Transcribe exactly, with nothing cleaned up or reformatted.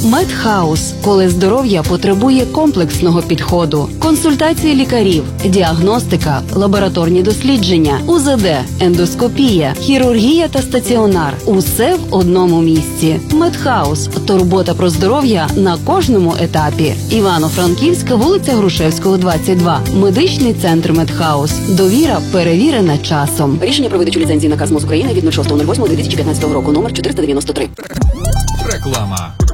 Медхаус, коли здоров'я потребує комплексного підходу. Консультації лікарів, діагностика, лабораторні дослідження, У З Д, ендоскопія, хірургія та стаціонар. Усе в одному місці. Медхаус. Турбота про здоров'я на кожному етапі. Івано-Франківська, вулиця Грушевського, двадцять два. Медичний центр Медхаус. Довіра перевірена часом. Рішення про видачу ліцензії наказ МОЗ України від шостого лютого дві тисячі п'ятнадцятого року, номер чотириста дев'яносто три. Реклама.